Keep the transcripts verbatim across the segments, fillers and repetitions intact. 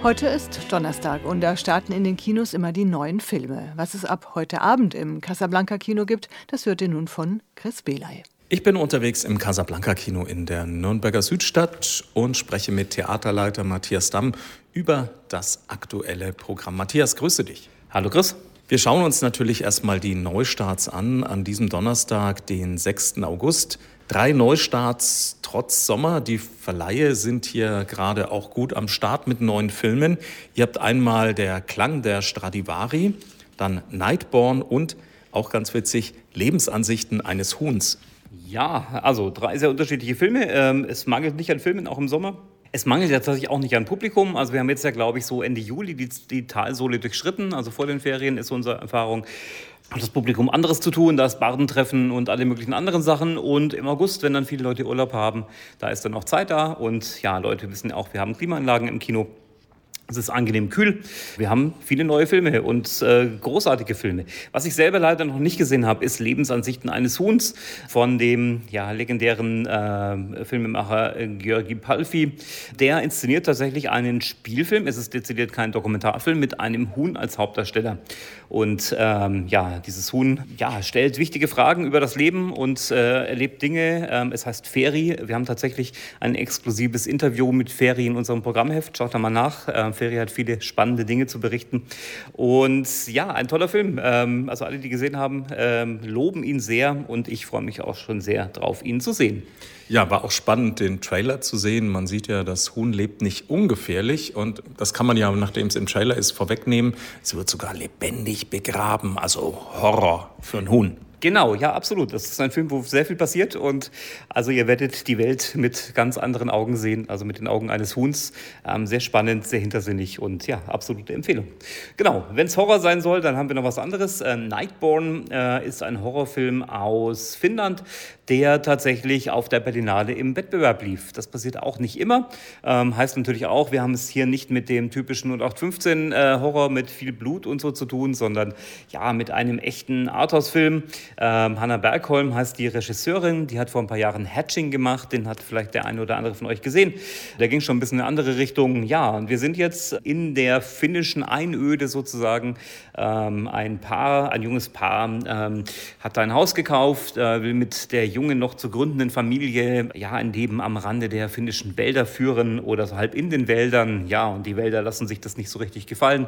Heute ist Donnerstag und da starten in den Kinos immer die neuen Filme. Was es ab heute Abend im Casablanca-Kino gibt, das hört ihr nun von Chris Belay. Ich bin unterwegs im Casablanca-Kino in der Nürnberger Südstadt und spreche mit Theaterleiter Matthias Damm über das aktuelle Programm. Matthias, grüße dich. Hallo Chris. Wir schauen uns natürlich erstmal die Neustarts an, an diesem Donnerstag, den sechsten August. Drei Neustarts trotz Sommer. Die Verleihe sind hier gerade auch gut am Start mit neuen Filmen. Ihr habt einmal Der Klang der Stradivari, dann Nightborn und, auch ganz witzig, Lebensansichten eines Huhns. Ja, also drei sehr unterschiedliche Filme. Ähm, es mangelt nicht an Filmen, auch im Sommer. Es mangelt ja tatsächlich auch nicht an Publikum. Also wir haben jetzt ja, glaube ich, so Ende Juli die, die Talsohle durchschritten. Also vor den Ferien ist unsere Erfahrung, hat das Publikum anderes zu tun. Da ist Bardentreffen und alle möglichen anderen Sachen. Und im August, wenn dann viele Leute Urlaub haben, da ist dann auch Zeit da. Und ja, Leute wissen auch, wir haben Klimaanlagen im Kino. Es ist angenehm kühl. Wir haben viele neue Filme und äh, großartige Filme. Was ich selber leider noch nicht gesehen habe, ist Lebensansichten eines Huhns von dem ja, legendären äh, Filmemacher äh, György Palfi. Der inszeniert tatsächlich einen Spielfilm. Es ist dezidiert kein Dokumentarfilm mit einem Huhn als Hauptdarsteller. Und ähm, ja, dieses Huhn ja, stellt wichtige Fragen über das Leben und äh, erlebt Dinge. Ähm, es heißt Feri. Wir haben tatsächlich ein exklusives Interview mit Feri in unserem Programmheft. Schaut da mal nach. Ähm, Feri hat viele spannende Dinge zu berichten. Und ja, ein toller Film. Ähm, also alle, die gesehen haben, ähm, loben ihn sehr. Und ich freue mich auch schon sehr drauf, ihn zu sehen. Ja, war auch spannend, den Trailer zu sehen. Man sieht ja, das Huhn lebt nicht ungefährlich. Und das kann man ja, nachdem es im Trailer ist, vorwegnehmen. Es wird sogar lebendig begraben. Also Horror für ein Huhn. Genau, ja, absolut. Das ist ein Film, wo sehr viel passiert und also ihr werdet die Welt mit ganz anderen Augen sehen, also mit den Augen eines Huhns. Ähm, sehr spannend, sehr hintersinnig und ja, absolute Empfehlung. Genau, wenn es Horror sein soll, dann haben wir noch was anderes. Äh, Nightborn äh, ist ein Horrorfilm aus Finnland, der tatsächlich auf der Berlinale im Wettbewerb lief. Das passiert auch nicht immer. Ähm, heißt natürlich auch, wir haben es hier nicht mit dem typischen null acht fünfzehn äh, Horror mit viel Blut und so zu tun, sondern ja, mit einem echten Arthouse-Film. Ähm, Hanna Bergholm heißt die Regisseurin, die hat vor ein paar Jahren Hatching gemacht, den hat vielleicht der eine oder andere von euch gesehen. Der ging schon ein bisschen in eine andere Richtung. Ja, und wir sind jetzt in der finnischen Einöde sozusagen. Ähm, ein Paar, ein junges Paar ähm, hat ein Haus gekauft, äh, will mit der jungen, noch zu gründenden Familie ja, ein Leben am Rande der finnischen Wälder führen oder so halb in den Wäldern. Ja, und die Wälder lassen sich das nicht so richtig gefallen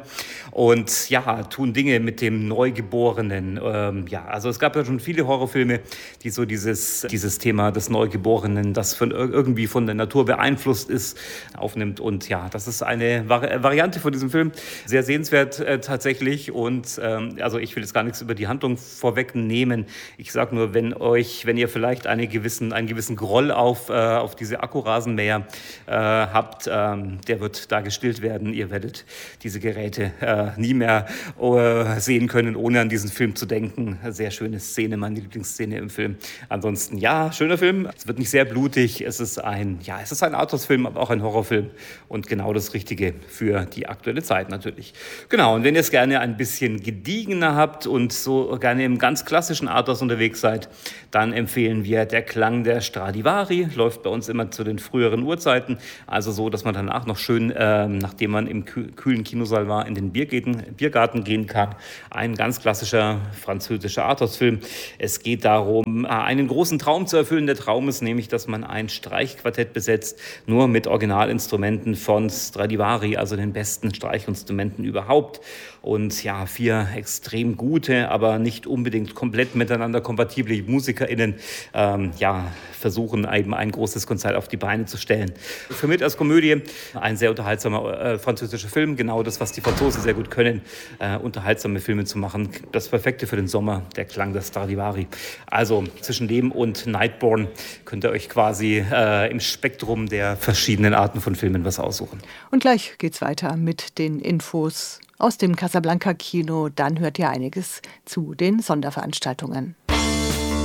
und ja, tun Dinge mit dem Neugeborenen. Ähm, ja, also es gab ja schon viele Horrorfilme, die so dieses, dieses Thema des Neugeborenen, das von, irgendwie von der Natur beeinflusst ist, aufnimmt. Und ja, das ist eine Vari- Variante von diesem Film. Sehr sehenswert äh, tatsächlich. Und ähm, also ich will jetzt gar nichts über die Handlung vorwegnehmen. Ich sage nur, wenn euch, wenn ihr vielleicht eine gewissen, einen gewissen Groll auf, äh, auf diese Akkurasenmäher äh, habt, ähm, der wird da gestillt werden. Ihr werdet diese Geräte äh, nie mehr äh, sehen können, ohne an diesen Film zu denken. Sehr schöne Szene, meine Lieblingsszene im Film. Ansonsten, ja, schöner Film. Es wird nicht sehr blutig. Es ist ein, ja, es ist ein Arthouse-Film, aber auch ein Horrorfilm. Und genau das Richtige für die aktuelle Zeit natürlich. Genau, und wenn ihr es gerne ein bisschen gediegener habt und so gerne im ganz klassischen Arthouse unterwegs seid, dann empfehlen wir Der Klang der Stradivari. Läuft bei uns immer zu den früheren Uhrzeiten. Also so, dass man danach noch schön, ähm, nachdem man im küh- kühlen Kinosaal war, in den Biergarten, Biergarten gehen kann. Ein ganz klassischer französischer Arthouse-Film. Es geht darum, einen großen Traum zu erfüllen. Der Traum ist nämlich, dass man ein Streichquartett besetzt, nur mit Originalinstrumenten von Stradivari, also den besten Streichinstrumenten überhaupt. Und ja, vier extrem gute, aber nicht unbedingt komplett miteinander kompatible MusikerInnen ähm, ja, versuchen eben ein großes Konzert auf die Beine zu stellen. Für mich als Komödie ein sehr unterhaltsamer äh, französischer Film, genau das, was die Franzosen sehr gut können, äh, unterhaltsame Filme zu machen. Das Perfekte für den Sommer, Der Klang der Stradivari. Also zwischen dem und Nightborn könnt ihr euch quasi äh, im Spektrum der verschiedenen Arten von Filmen was aussuchen. Und gleich geht's weiter mit den Infos aus dem Casablanca-Kino. Dann hört ihr einiges zu den Sonderveranstaltungen.